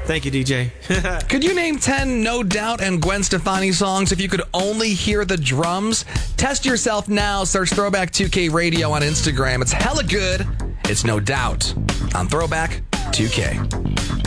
Thank you, DJ. Could you name 10 No Doubt and Gwen Stefani songs if you could only hear the drums? Test yourself now. Search Throwback 2K Radio on Instagram. It's hella good. It's No Doubt on Throwback 2K.